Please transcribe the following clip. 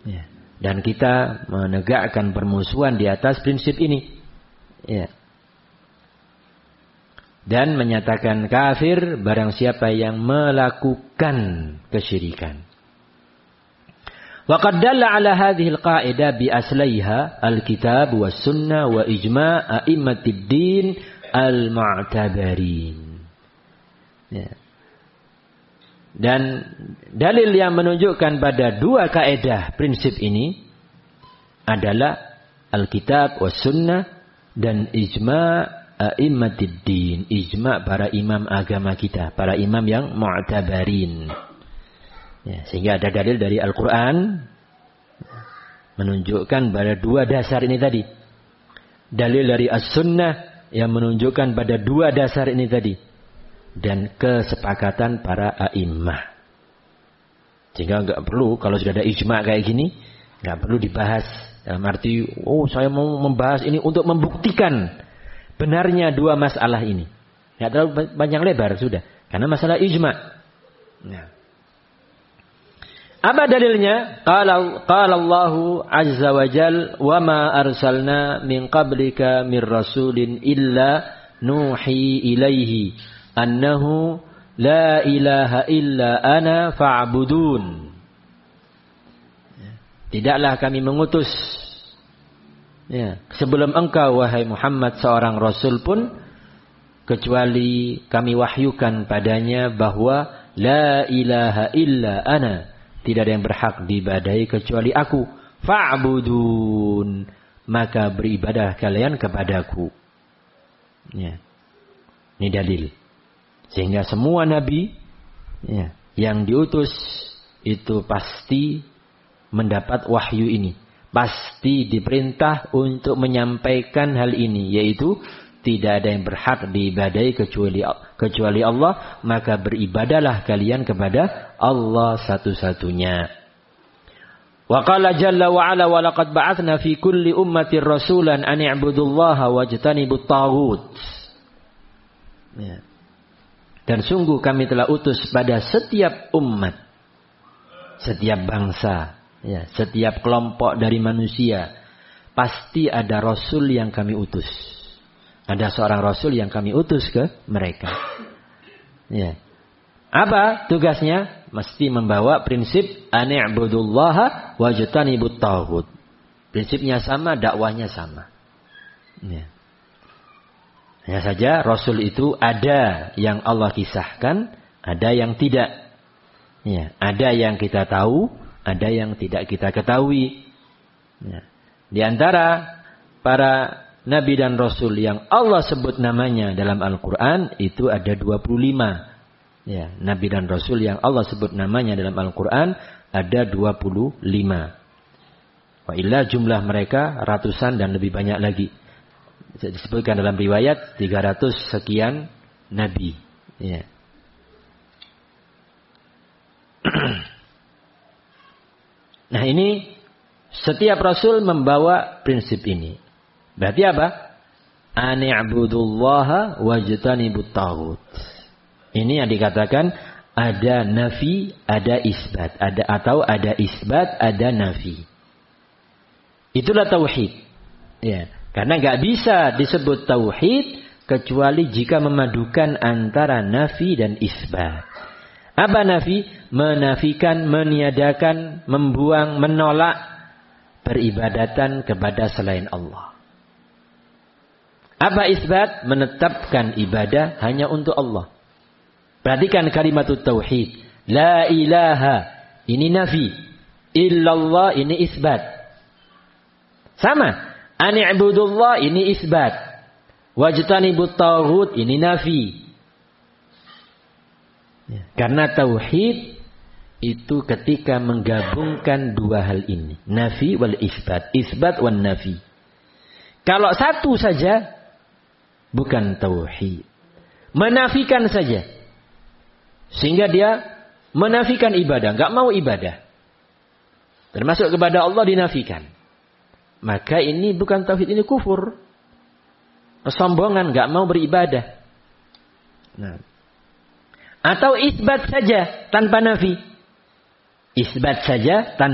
Ya. Dan kita menegakkan permusuhan di atas prinsip ini. Ya. Dan menyatakan kafir barang siapa yang melakukan kesyirikan. Wa qad dalla ala hadhihi al-qa'idah bi aslaiha al-kitab was sunnah wa ijma' a'immatid din al-mu'tabarin. Ya. Dan dalil yang menunjukkan pada dua kaidah prinsip ini adalah al-kitab was sunnah dan ijma' a'immatid din, ijma' para imam agama kita, para imam yang mu'tabarin. Ya, sehingga ada dalil dari Al-Qur'an menunjukkan pada dua dasar ini tadi. Dalil dari as-sunnah yang menunjukkan pada dua dasar ini tadi. Dan kesepakatan para a'immah. Sehingga enggak perlu kalau sudah ada ijma' kayak gini, enggak perlu dibahas. Dalam arti, saya mau membahas ini untuk membuktikan benarnya dua masalah ini. Tidak terlalu panjang lebar sudah. Karena masalah ijma'. Nah. Apa dalilnya? Qala Allahu azza wa jal wa ma arsalna min qablika min rasulin illa nuhi ilaihi annahu la ilaha illa ana fa'budun. Tidaklah kami mengutus sebelum engkau wahai Muhammad seorang rasul pun kecuali kami wahyukan padanya bahwa la ilaha illa ana, tidak ada yang berhak diibadahi kecuali aku. Fa'budun, maka beribadah kalian kepadaku. Ya. Ini dalil. Sehingga semua nabi yang diutus itu pasti mendapat wahyu ini. Pasti diperintah untuk menyampaikan hal ini, yaitu tidak ada yang berhak diibadahi kecuali Allah, maka beribadahlah kalian kepada Allah satu-satunya. Wa qala jalla wa ala wa laqad ba'atsna fi kulli ummatin rasulan an i'budullaha wajtanibut taghut. Ya. Dan sungguh kami telah utus pada setiap umat, setiap bangsa, setiap kelompok dari manusia, pasti ada rasul yang kami utus. Ada seorang rasul yang kami utus ke mereka. Ya. Apa tugasnya? Mesti membawa prinsip ani'budullaha wajtanibut taghut. Prinsipnya sama, dakwahnya sama. Ya. Hanya saja rasul itu ada yang Allah kisahkan, ada yang tidak. Ya. Ada yang kita tahu, ada yang tidak kita ketahui. Ya. Di antara para Nabi dan Rasul yang Allah sebut namanya dalam Al-Quran itu ada 25. Ya, Nabi dan Rasul yang Allah sebut namanya dalam Al-Quran ada 25. Wa illa jumlah mereka ratusan dan lebih banyak lagi. Disebutkan dalam riwayat 300 sekian Nabi. Ya. Nah ini setiap Rasul membawa prinsip ini. Berarti apa? Ani'budullaha wajtanibut taghut. Ini yang dikatakan ada nafi, ada isbat, ada isbat, ada nafi. Itulah tauhid. Ya, karena enggak bisa disebut tauhid kecuali jika memadukan antara nafi dan isbat. Apa nafi? Menafikan, meniadakan, membuang, menolak peribadatan kepada selain Allah. Apa isbat? Menetapkan ibadah hanya untuk Allah. Perhatikan kalimat tauhid. La ilaha. Ini nafi. Illallah ini isbat. Sama. Ani'budullah ini isbat. Wajtanibut taghut ini nafi. Karena tauhid itu ketika menggabungkan dua hal ini. Nafi wal isbat. Isbat wal nafi. Kalau satu saja bukan tauhid. Menafikan saja. Sehingga dia menafikan ibadah. Enggak mau ibadah. Termasuk kepada Allah dinafikan. Maka ini bukan tauhid, ini kufur. Kesombongan, enggak mau beribadah. Nah. Atau isbat saja tanpa nafi. Isbat saja tanpa